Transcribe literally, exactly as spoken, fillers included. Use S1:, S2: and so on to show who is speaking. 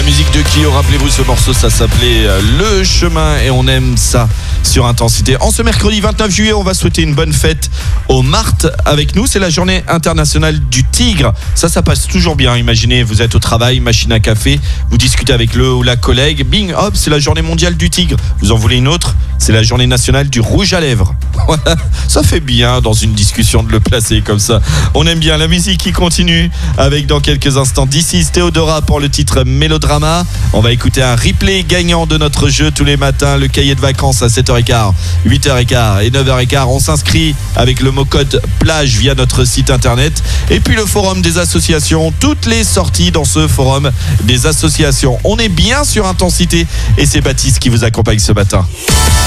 S1: musique de Kyo, rappelez-vous ce morceau, ça s'appelait Le Chemin et on aime ça sur Intensité. En ce mercredi vingt-neuf juillet, on va souhaiter une bonne fête aux Marthes avec nous. C'est la journée internationale du tigre. Ça, ça passe toujours bien. Imaginez, vous êtes au travail, machine à café, vous discutez avec le ou la collègue. Bing, hop, c'est la journée mondiale du tigre. Vous en voulez une autre? C'est la journée nationale du rouge à lèvres. Voilà, ça fait bien dans une discussion de le placer comme ça. On aime bien la musique qui continue avec dans quelques instants This is Théodora pour le titre Mélodrama. On va écouter un replay gagnant de notre jeu tous les matins, le cahier de vacances à sept heures quinze, huit heures quinze et neuf heures quinze. On s'inscrit avec le mot code plage via notre site internet. Et puis le forum des associations, toutes les sorties dans ce forum des associations. On est bien sur Intensité et c'est Baptiste qui vous accompagne ce matin.